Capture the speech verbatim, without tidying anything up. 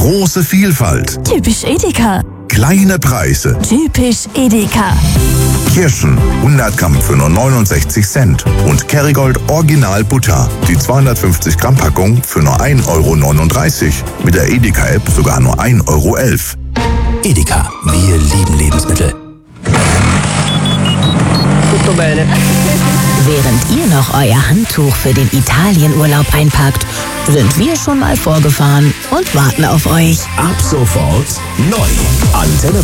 Große Vielfalt. Typisch Edeka. Kleine Preise. Typisch Edeka. Kirschen hundert Gramm für nur neunundsechzig Cent. Und Kerrygold Original Butter. Die zweihundertfünfzig Gramm Packung für nur ein Euro neununddreißig. Mit der Edeka-App sogar nur ein Euro elf. Edeka, wir lieben Lebensmittel. Tutto bene. Während ihr noch euer Handtuch für den Italienurlaub einpackt, sind wir schon mal vorgefahren und warten auf euch. Ab sofort neu. Antenne